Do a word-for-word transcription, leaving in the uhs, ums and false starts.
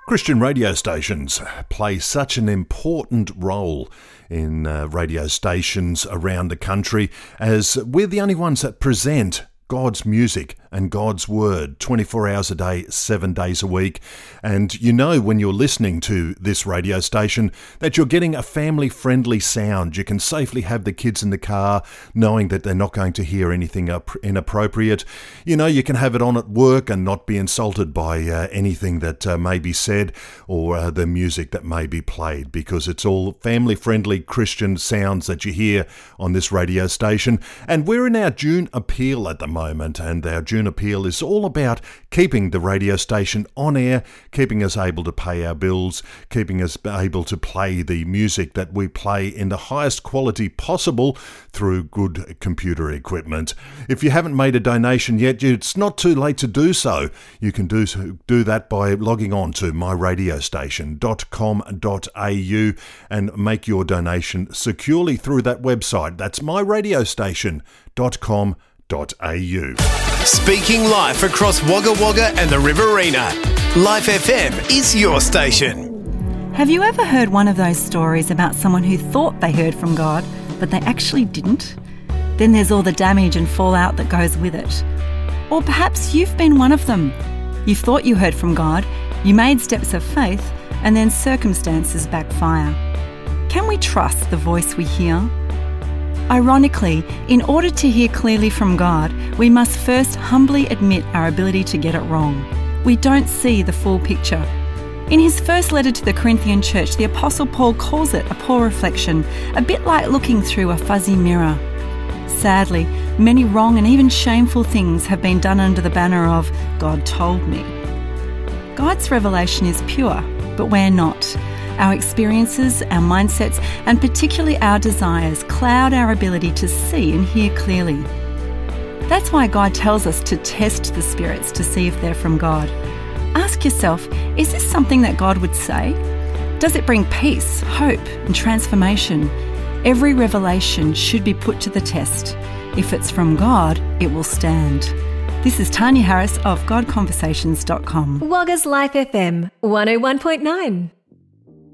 Christian radio stations play such an important role in uh, radio stations around the country, as we're the only ones that present God's music and God's word twenty-four hours a day, seven days a week. And you know when you're listening to this radio station that you're getting a family-friendly sound. You can safely have the kids in the car knowing that they're not going to hear anything inappropriate. You know, you can have it on at work and not be insulted by uh, anything that uh, may be said or uh, the music that may be played, because it's all family-friendly Christian sounds that you hear on this radio station. And we're in our June appeal at the moment. moment and our June appeal is all about keeping the radio station on air, keeping us able to pay our bills, keeping us able to play the music that we play in the highest quality possible through good computer equipment. If you haven't made a donation yet, it's not too late to do so. You can do do that by logging on to my radio station dot com dot a u and make your donation securely through that website. That's my radio station dot com dot a u. Speaking life across Wagga Wagga and the Riverina, Life F M is your station. Have you ever heard one of those stories about someone who thought they heard from God, but they actually didn't? Then there's all the damage and fallout that goes with it. Or perhaps you've been one of them. You thought you heard from God, you made steps of faith, and then circumstances backfire. Can we trust the voice we hear? Ironically, in order to hear clearly from God, we must first humbly admit our ability to get it wrong. We don't see the full picture. In his first letter to the Corinthian church, the Apostle Paul calls it a poor reflection, a bit like looking through a fuzzy mirror. Sadly, many wrong and even shameful things have been done under the banner of God told me. God's revelation is pure, but we're not. Our experiences, our mindsets, and particularly our desires cloud our ability to see and hear clearly. That's why God tells us to test the spirits to see if they're from God. Ask yourself, is this something that God would say? Does it bring peace, hope, and transformation? Every revelation should be put to the test. If it's from God, it will stand. This is Tanya Harris of God Conversations dot com. Wagga's Life F M one oh one point nine.